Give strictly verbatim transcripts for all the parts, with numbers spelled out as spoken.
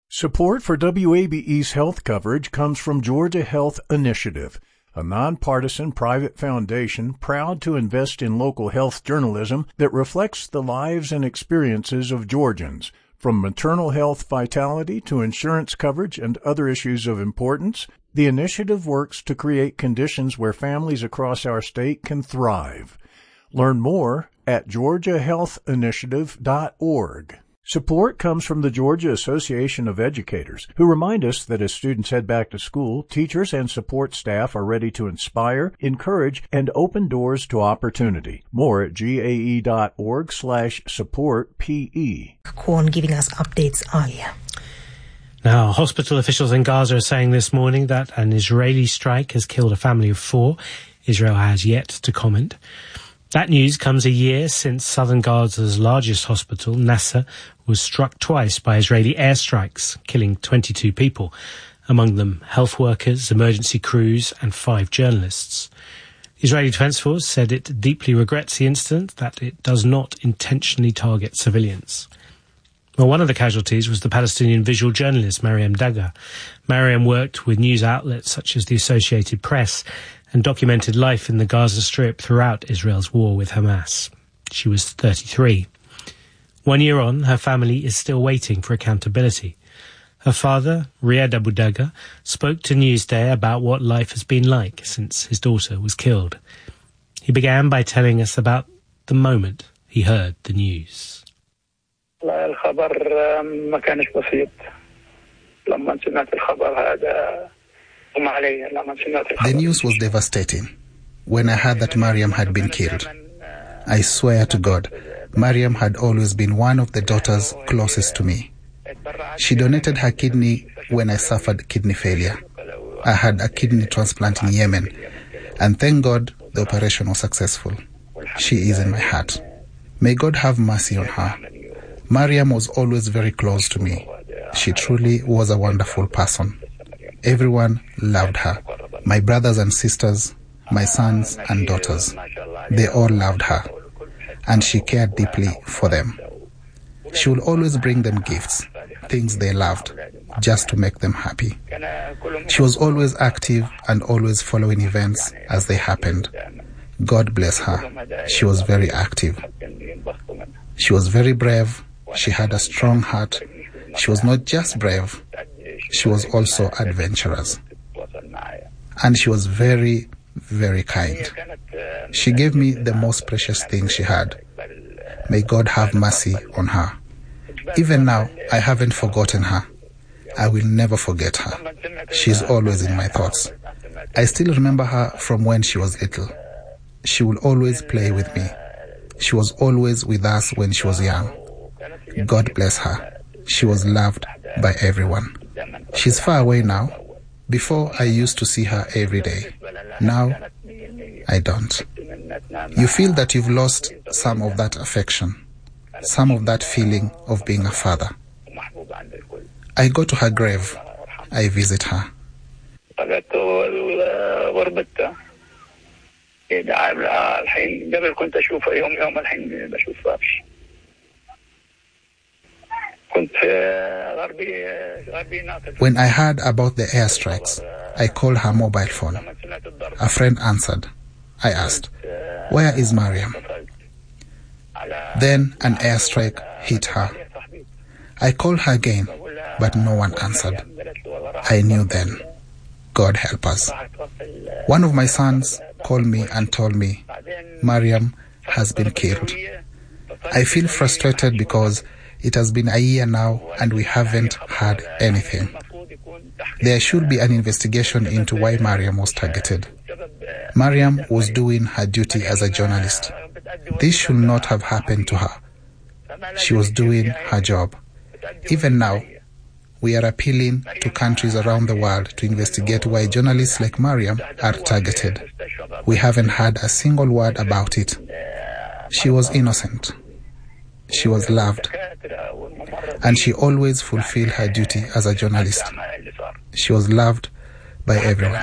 Support for W A B E's health coverage comes from Georgia Health Initiative, a nonpartisan private foundation proud to invest in local health journalism that reflects the lives and experiences of Georgians. From maternal health vitality to insurance coverage and other issues of importance, the initiative works to create conditions where families across our state can thrive. Learn more at georgia health initiative dot org. Support comes from the Georgia Association of Educators, who remind us that as students head back to school, teachers and support staff are ready to inspire, encourage, and open doors to opportunity. More at gae.org slash support PE. Kwon giving us updates earlier. Now, hospital officials in Gaza are saying this morning that an Israeli strike has killed a family of four. Israel has yet to comment. That news comes a year since southern Gaza's largest hospital, Nasser, was struck twice by Israeli airstrikes, killing twenty-two people, among them health workers, emergency crews and five journalists. The Israeli Defense Force said it deeply regrets the incident, that it does not intentionally target civilians. Well, one of the casualties was the Palestinian visual journalist Mariam Dagher. Mariam worked with news outlets such as the Associated Press and documented life in the Gaza Strip throughout Israel's war with Hamas. She was thirty-three. One year on, her family is still waiting for accountability. Her father, Riyad Abu Dagher, spoke to Newsday about what life has been like since his daughter was killed. He began by telling us about the moment he heard the news. The news was devastating. When I heard that Mariam had been killed, I swear to God, Mariam had always been one of the daughters closest to me. She donated her kidney when I suffered kidney failure. I had a kidney transplant in Yemen, and thank God the operation was successful. She is in my heart. May God have mercy on her. Mariam was always very close to me. She truly was a wonderful person. Everyone loved her. My brothers and sisters, my sons and daughters, they all loved her, and she cared deeply for them. She would always bring them gifts, things they loved, just to make them happy. She was always active and always following events as they happened. God bless her. She was very active. She was very brave. She had a strong heart. She was not just brave, she was also adventurous. And she was very, very kind. She gave me the most precious thing she had. May God have mercy on her. Even now, I haven't forgotten her. I will never forget her. She's always in my thoughts. I still remember her from when she was little. She would always play with me. She was always with us when she was young. God bless her. She was loved by everyone. She's far away now. Before, I used to see her every day. Now, I don't. You feel that you've lost some of that affection, some of that feeling of being a father. I go to her grave. I visit her. When I heard about the airstrikes, I called her mobile phone. A friend answered. I asked, "Where is Mariam?" Then an airstrike hit her. I called her again, but no one answered. I knew then, God help us. One of my sons called me and told me, Mariam has been killed. I feel frustrated because it has been a year now and we haven't heard anything. There should be an investigation into why Mariam was targeted. Mariam was doing her duty as a journalist. This should not have happened to her. She was doing her job. Even now, we are appealing to countries around the world to investigate why journalists like Mariam are targeted. We haven't heard a single word about it. She was innocent. She was loved. And she always fulfilled her duty as a journalist. She was loved by everyone.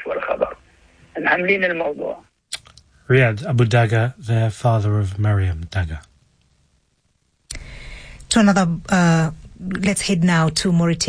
Riyad Abu Dagher, the father of Mariam Dagher. To another, uh, let's head now to Mauritania.